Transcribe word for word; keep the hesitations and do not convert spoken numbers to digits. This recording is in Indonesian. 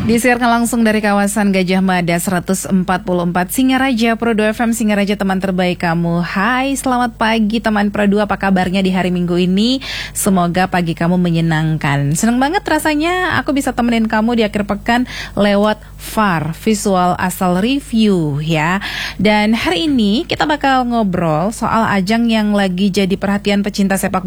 Disiarkan langsung dari kawasan Gajah Mada seratus empat puluh empat Singaraja, Pro dua F M Singaraja, teman terbaik kamu. Hai, selamat pagi teman Pro dua, apa kabarnya di hari Minggu ini? Semoga pagi kamu menyenangkan. Senang banget rasanya aku bisa temenin kamu di akhir pekan lewat V A R, Visual Asal Review ya. Dan hari ini kita bakal ngobrol soal ajang yang lagi jadi perhatian pecinta sepak